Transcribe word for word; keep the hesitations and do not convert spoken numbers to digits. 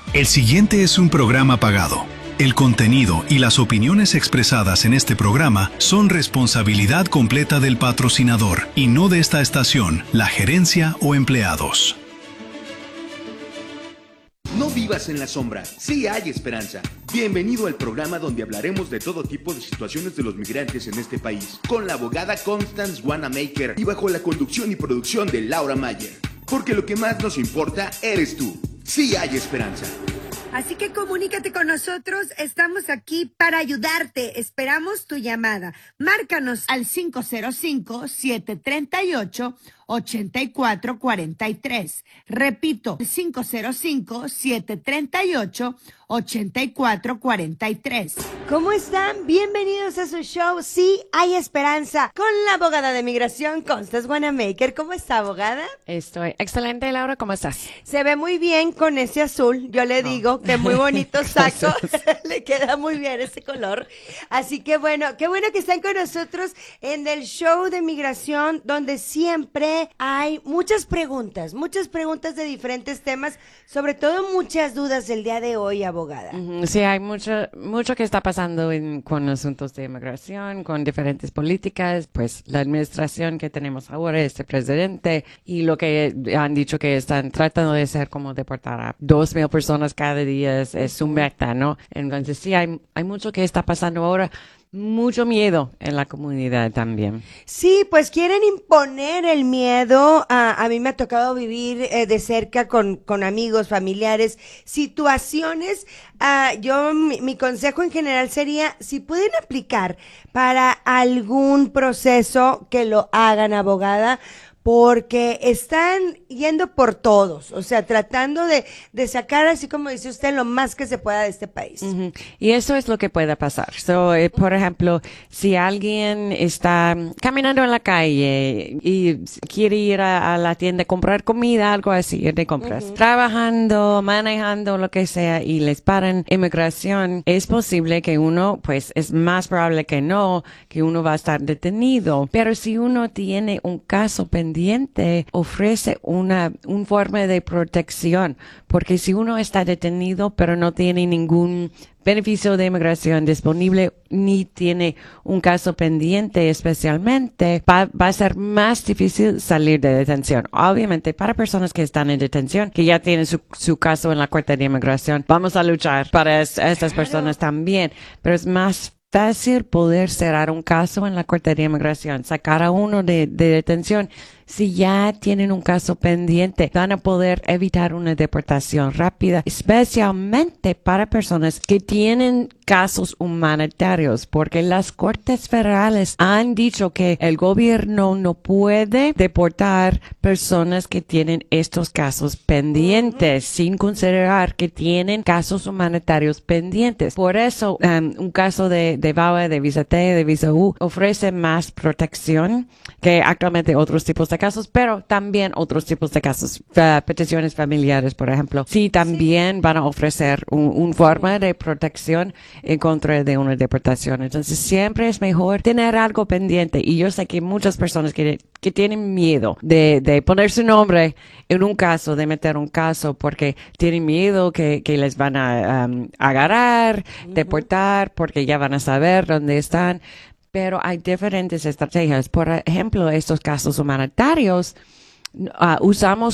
El siguiente es un programa pagado. El contenido y las opiniones expresadas en este programa son responsabilidad completa del patrocinador y no de esta estación, la gerencia o empleados. No vivas en la sombra, sí hay esperanza. Bienvenido al programa donde hablaremos de todo tipo de situaciones de los migrantes en este país, con la abogada Constance Wanamaker y bajo la conducción y producción de Laura Mayer. Porque lo que más nos importa eres tú. Sí hay esperanza. Así que comunícate con nosotros, estamos aquí para ayudarte. Esperamos tu llamada. Márcanos al cinco cero cinco, siete tres ocho, ocho cuatro cuatro tres. Repito, cinco cero cinco, siete tres ocho, ocho cuatro cuatro tres. ¿Cómo están? Bienvenidos a su show Sí hay esperanza con la abogada de migración Constance Wanamaker. ¿Cómo está, abogada? Estoy excelente, Laura. ¿Cómo estás? Se ve muy bien con ese azul. Yo le digo que muy bonito saco. Le queda muy bien ese color. Así que bueno, qué bueno que están con nosotros en el show de migración donde siempre hay muchas preguntas, muchas preguntas de diferentes temas, sobre todo muchas dudas el día de hoy, abogada. Sí, hay mucho, mucho que está pasando en, con asuntos de inmigración, con diferentes políticas, pues la administración que tenemos ahora, este presidente, y lo que han dicho que están tratando de hacer como deportar a dos mil personas cada día es, es su meta, ¿no? Entonces sí, hay, hay mucho que está pasando ahora. Mucho miedo en la comunidad también. Sí, pues quieren imponer el miedo. A, a mí me ha tocado vivir eh, de cerca con, con amigos, familiares, situaciones. Uh, yo, mi, mi consejo en general sería, si pueden aplicar para algún proceso, que lo hagan, abogada, porque están yendo por todos, o sea, tratando de, de sacar, así como dice usted, lo más que se pueda de este país. Uh-huh. Y eso es lo que puede pasar. So, eh, por ejemplo, si alguien está caminando en la calle y quiere ir a, a la tienda a comprar comida, algo así, ir de compras, uh-huh. trabajando, manejando, lo que sea, y les paran inmigración, es posible que uno, pues, es más probable que no, que uno va a estar detenido. Pero si uno tiene un caso pendiente, ofrece una un forma de protección, porque si uno está detenido pero no tiene ningún beneficio de inmigración disponible ni tiene un caso pendiente especialmente, va, va a ser más difícil salir de detención. Obviamente para personas que están en detención, que ya tienen su, su caso en la Corte de Inmigración, vamos a luchar para es, estas personas también, pero es más fácil poder cerrar un caso en la Corte de Inmigración, sacar a uno de, de detención. Si ya tienen un caso pendiente, van a poder evitar una deportación rápida, especialmente para personas que tienen casos humanitarios, porque las cortes federales han dicho que el gobierno no puede deportar personas que tienen estos casos pendientes, sin considerar que tienen casos humanitarios pendientes. Por eso, um, un caso de, de V A W A, de Visa T, de Visa U, ofrece más protección que actualmente otros tipos de casos, pero también otros tipos de casos, uh, peticiones familiares, por ejemplo. Sí, también sí. van a ofrecer un, un forma de protección en contra de una deportación. Entonces, siempre es mejor tener algo pendiente. Y yo sé que muchas personas que, que tienen miedo de, de poner su nombre en un caso, de meter un caso, porque tienen miedo que, que les van a um, agarrar, uh-huh. deportar, porque ya van a saber dónde están. Pero hay diferentes estrategias. Por ejemplo, estos casos humanitarios, uh, usamos